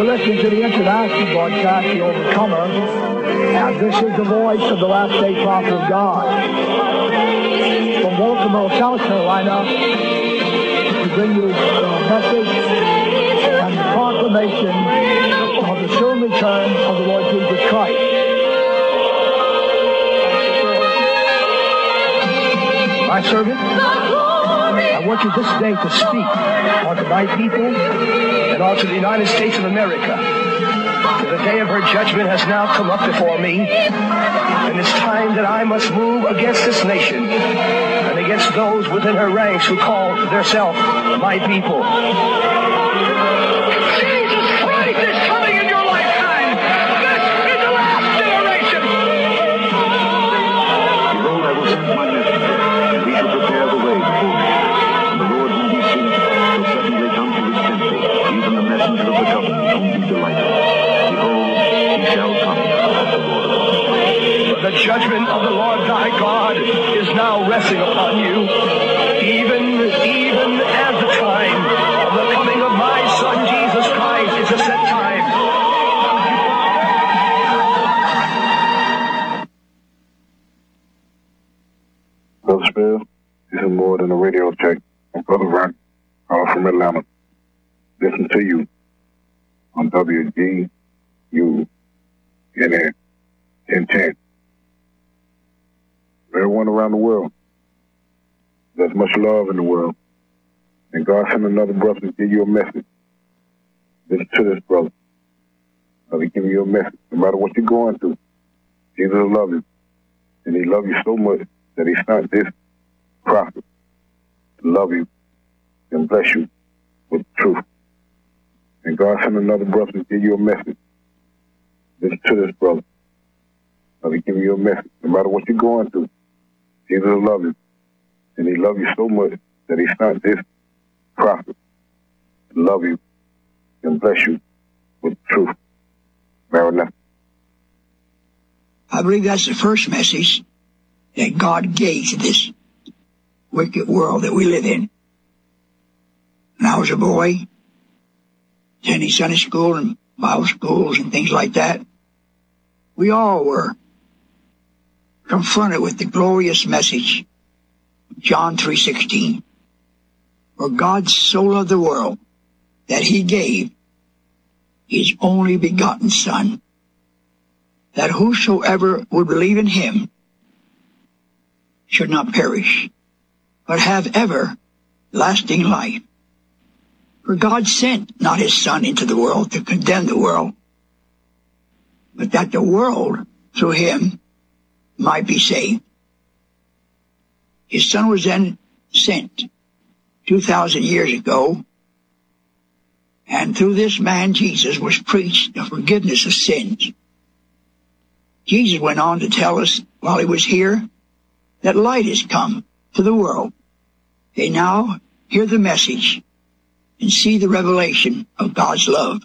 listening to the international broadcast, The Overcomer, and this is the voice of the last day prophet of God. From Baltimore, South Carolina, we bring you the message and the proclamation of the soon return of the Lord Jesus Christ. My servant, I want you this day to speak unto thy people and unto the United States of America. The day of her judgment has now come up before me, and it's time that I must move against this nation and against those within her ranks who call themselves my people. Jesus Christ is coming in your lifetime. This is the last generation. Behold, I will send my messenger, and he shall prepare the way before me. And the Lord whom he sent shall suddenly come to his temple, even the messenger of the covenant whom he delighted. Behold, he shall come, saith the Lord of hosts. The judgment of the Lord thy God is now resting upon you, even as the time of the coming of my Son Jesus Christ is a set time. Brother Spell, this is more than a radio check. I'm Brother Rock, calling from Atlanta. Listen to you on WGUNN 1010. Everyone around the world, there's much love in the world, and God sent another brother to give you a message. Listen to this, brother. I'll be giving you a message. No matter what you're going through, Jesus loves you, and he loves you so much that he sent this prophet to love you and bless you with the truth. And God sent another brother to give you a message. Listen to this, brother. I'll be giving you a message. No matter what you're going through, Jesus loves you, and he loves you so much that he sent this prophet to love you and bless you with the truth. Maranatha. I believe that's the first message that God gave to this wicked world that we live in. When I was a boy, attending Sunday school and Bible schools and things like that, we all were confronted with the glorious message of John 3:16, for God so loved the world that he gave his only begotten Son, that whosoever would believe in him should not perish, but have everlasting life. For God sent not his Son into the world to condemn the world, but that the world through him might be saved. His Son was then sent 2,000 years ago, and through this man Jesus was preached the forgiveness of sins. Jesus went on to tell us while he was here that light has come to the world. They now hear the message and see the revelation of God's love.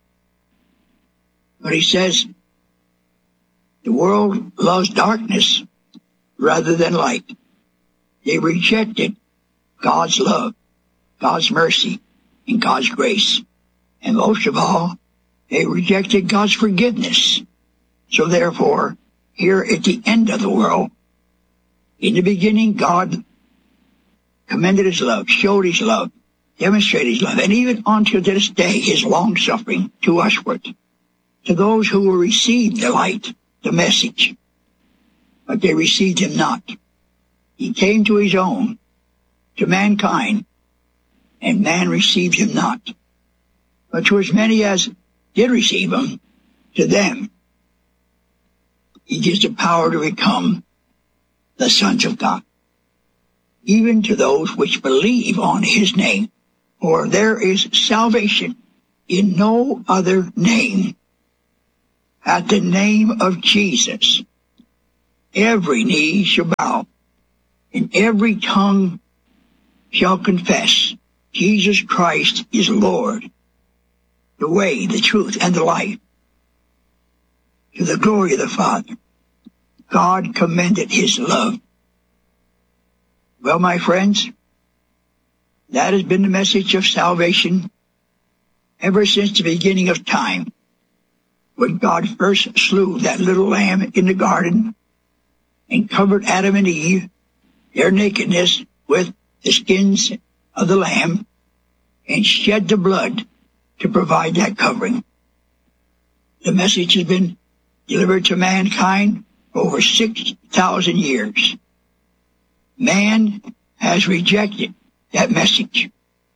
But he says, the world loves darkness rather than light. They rejected God's love, God's mercy, and God's grace. And most of all, they rejected God's forgiveness. So therefore, here at the end of the world, in the beginning, God commended his love, showed his love, demonstrated his love, and even until this day, his long-suffering to usward, to those who will receive the light, the message. But they received him not. He came to his own, to mankind, and man received him not. But to as many as did receive him, to them he gives the power to become the sons of God, even to those which believe on his name. For there is salvation in no other name. At the name of Jesus, every knee shall bow, and every tongue shall confess Jesus Christ is Lord, the way, the truth, and the life. To the glory of the Father, God commended his love. Well, my friends, that has been the message of salvation ever since the beginning of time, when God first slew that little lamb in the garden and covered Adam and Eve, their nakedness, with the skins of the lamb, and shed the blood to provide that covering. The message has been delivered to mankind for over 6,000 years. Man has rejected that message.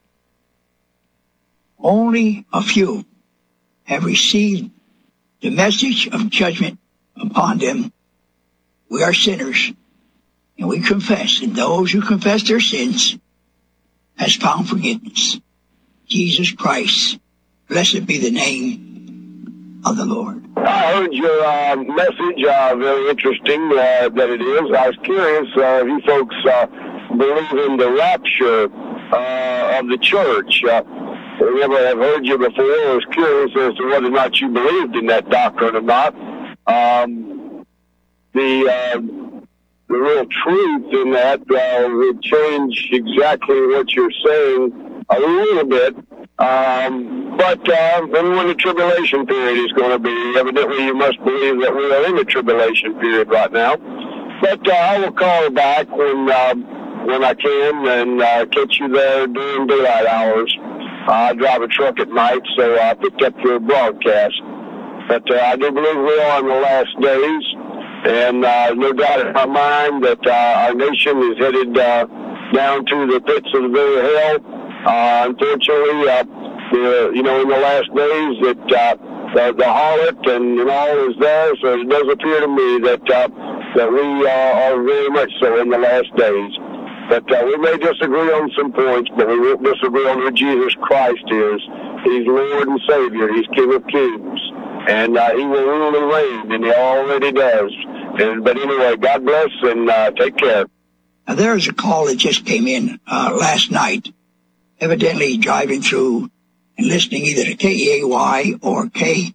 Only a few have received the message of judgment upon them. We are sinners, and we confess, and those who confess their sins has found forgiveness. Jesus Christ, blessed be the name of the Lord. I heard your message, very interesting that it is. I was curious if you folks believe in the rapture of the church. I never have heard you before. I was curious as to whether or not you believed in that doctrine or not. The real truth in that would change exactly what you're saying a little bit. But when the tribulation period is going to be, evidently you must believe that we are in the tribulation period right now. But I will call back when I can and catch you there during daylight hours. I drive a truck at night, so I picked up your broadcast. But I do believe we are in the last days, and no doubt in my mind that our nation is headed down to the pits of the very hell. Unfortunately, in the last days that the harlot and all is there, so it does appear to me that we are very much so in the last days. But we may disagree on some points, but we won't disagree on who Jesus Christ is. He's Lord and Savior. He's King of Kings. And he will rule and reign, and he already does. But anyway, God bless, and take care. Now, there's a call that just came in last night, evidently driving through and listening either to KEAY or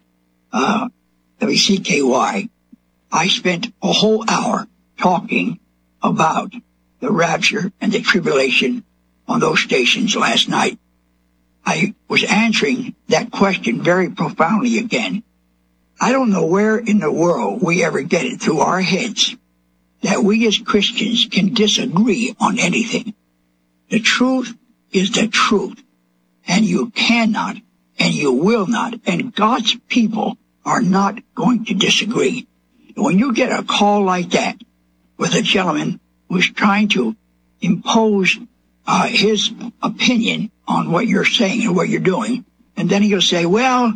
WCKY. I spent a whole hour talking about the rapture and the tribulation on those stations last night. I was answering that question very profoundly again. I don't know where in the world we ever get it through our heads that we as Christians can disagree on anything. The truth is the truth, and you cannot and you will not, and God's people are not going to disagree. When you get a call like that with a gentleman who's trying to impose his opinion on what you're saying and what you're doing, and then he'll say, well,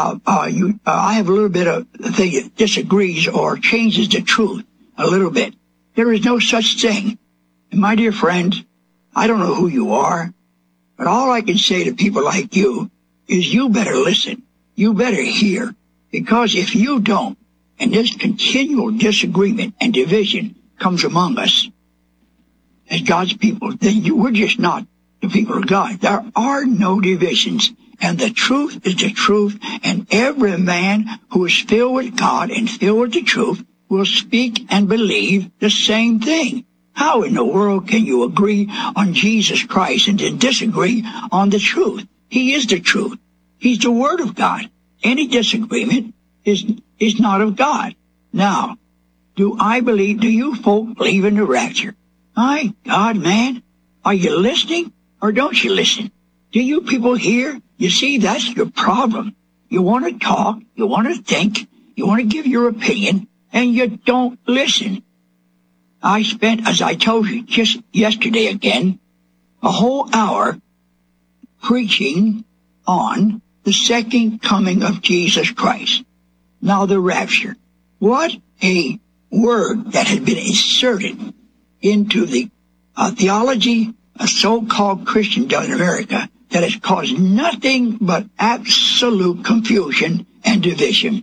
I have a little bit of a thing that disagrees or changes the truth a little bit. There is no such thing. And my dear friend, I don't know who you are, but all I can say to people like you is you better listen. You better hear. Because if you don't, and this continual disagreement and division comes among us as God's people, then we're just not the people of God. There are no divisions, and the truth is the truth, and every man who is filled with God and filled with the truth will speak and believe the same thing. How in the world can you agree on Jesus Christ and then disagree on the truth? He is the truth. He's the Word of God. Any disagreement is not of God. Now, do you folk believe in the rapture? My God, man, are you listening or don't you listen? Do you people hear? You see, that's your problem. You want to talk, you want to think, you want to give your opinion, and you don't listen. I spent, as I told you just yesterday again, a whole hour preaching on the second coming of Jesus Christ. Now the rapture. What a word that has been inserted into the theology of so-called Christendom in America that has caused nothing but absolute confusion and division.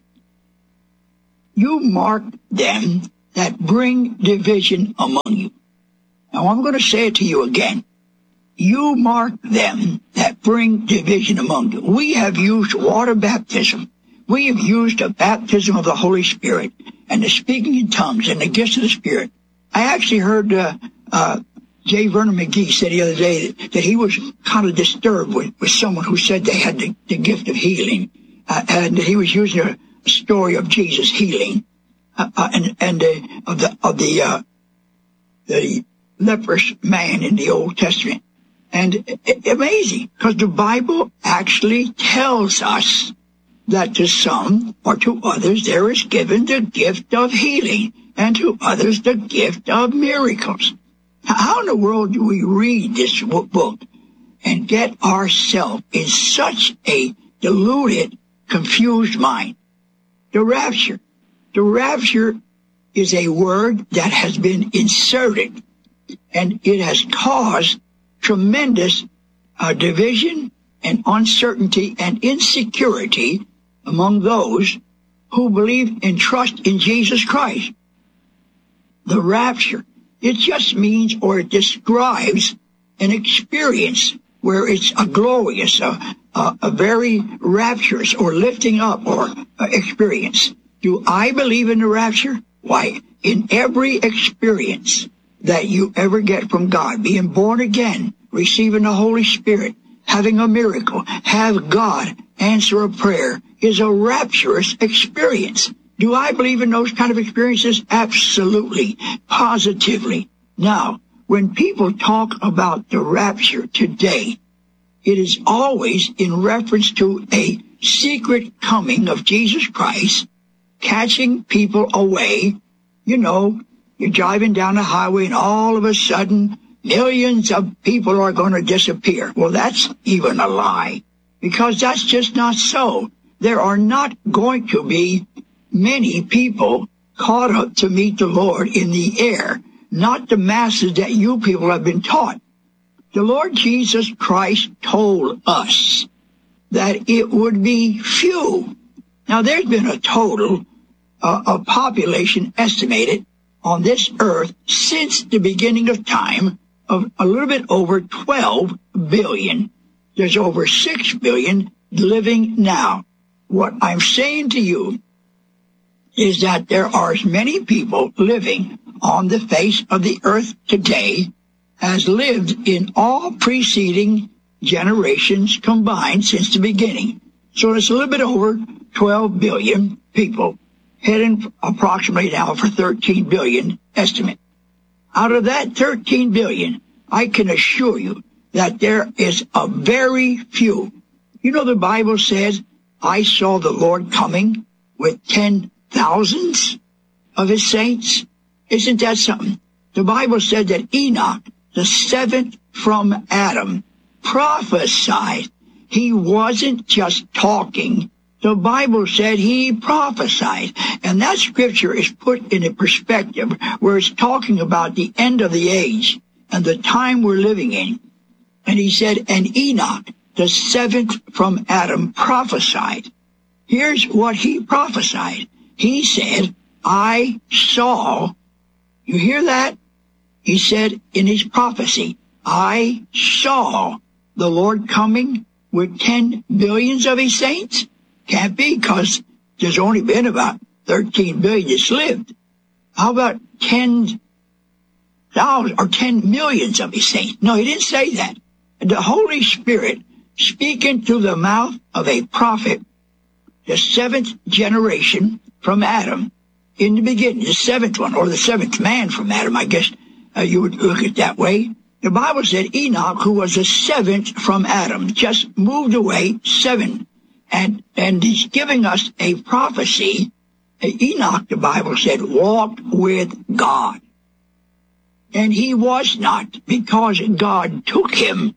You mark them that bring division among you. Now I'm going to say it to you again. You mark them that bring division among you. We have used water baptism. We have used the baptism of the Holy Spirit and the speaking in tongues and the gifts of the Spirit. I actually heard J. Vernon McGee said the other day that he was kind of disturbed with someone who said they had the gift of healing, and he was using a story of Jesus healing, and of the leprous man in the Old Testament. And amazing, because the Bible actually tells us that to some or to others there is given the gift of healing, and to others the gift of miracles. How in the world do we read this book and get ourselves in such a deluded, confused mind? The rapture. The rapture is a word that has been inserted, and it has caused tremendous division and uncertainty and insecurity among those who believe and trust in Jesus Christ. The rapture. It just means, or it describes, an experience where it's a glorious, a very rapturous or lifting up or experience. Do I believe in the rapture? Why, in every experience that you ever get from God, being born again, receiving the Holy Spirit, having a miracle, have God answer a prayer, is a rapturous experience. Do I believe in those kind of experiences? Absolutely, positively. Now, when people talk about the rapture today, it is always in reference to a secret coming of Jesus Christ, catching people away. You know, you're driving down the highway and all of a sudden millions of people are going to disappear. Well, that's even a lie, because that's just not so. There are not going to be many people caught up to meet the Lord in the air, not the masses that you people have been taught. The Lord Jesus Christ told us that it would be few. Now, there's been a total of population estimated on this earth since the beginning of time of a little bit over 12 billion. There's over 6 billion living now. What I'm saying to you is that there are as many people living on the face of the earth today as lived in all preceding generations combined since the beginning. So it's a little bit over 12 billion people, heading approximately now for 13 billion estimate. Out of that 13 billion, I can assure you that there is a very few. You know, the Bible says, I saw the Lord coming with 10,000s of his saints. Isn't that something? The Bible said that Enoch, the seventh from Adam, prophesied. He wasn't just talking. The Bible said he prophesied. And that scripture is put in a perspective where it's talking about the end of the age and the time we're living in. And he said, and Enoch, the seventh from Adam, prophesied. Here's what he prophesied. He said, I saw, you hear that? He said in his prophecy, I saw the Lord coming with 10 billions of his saints. Can't be, because there's only been about 13 billion that's lived. How about 10,000 or 10 millions of his saints? No, he didn't say that. The Holy Spirit, speaking through the mouth of a prophet, the seventh generation from Adam, in the beginning, the seventh one, or the seventh man from Adam, I guess you would look at it that way. The Bible said Enoch, who was the seventh from Adam, just moved away 7. And he's giving us a prophecy. Enoch, the Bible said, walked with God. And he was not, because God took him.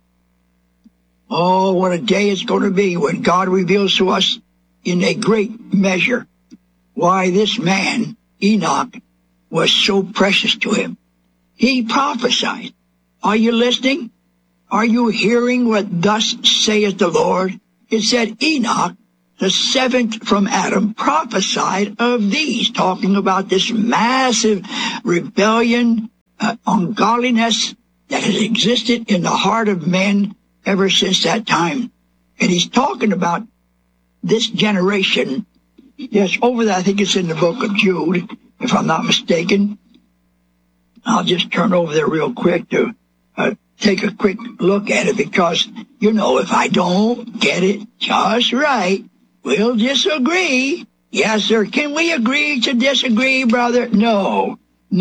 Oh, what a day it's going to be when God reveals to us in a great measure why this man, Enoch, was so precious to him. He prophesied. Are you listening? Are you hearing what thus saith the Lord? It said Enoch, the seventh from Adam, prophesied of these, talking about this massive rebellion, ungodliness that has existed in the heart of men ever since that time. And he's talking about this generation. Yes, over that, I think it's in the book of Jude, if I'm not mistaken. I'll just turn over there real quick to take a quick look at it, because, if I don't get it just right, we'll disagree. Yes, sir. Can we agree to disagree, brother? No.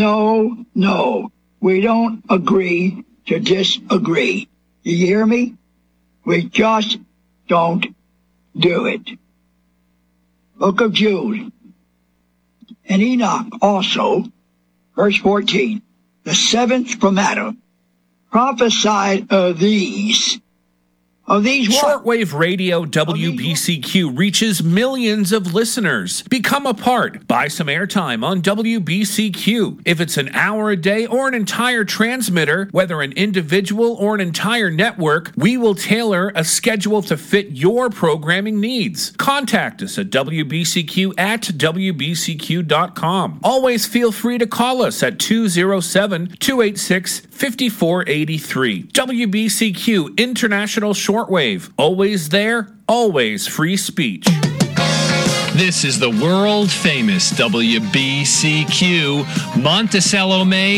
We don't agree to disagree. You hear me? We just don't do it. Book of Jude. And Enoch also, verse 14, the seventh from Adam, prophesied of these what? Shortwave Radio WBCQ reaches millions of listeners. Become a part. Buy some airtime on WBCQ. If it's an hour a day or an entire transmitter, whether an individual or an entire network, we will tailor a schedule to fit your programming needs. Contact us at WBCQ@WBCQ.com. Always feel free to call us at 207-286-5483. WBCQ International Shortwave. Always there, always free speech. This is the world-famous WBCQ Monticello, Maine.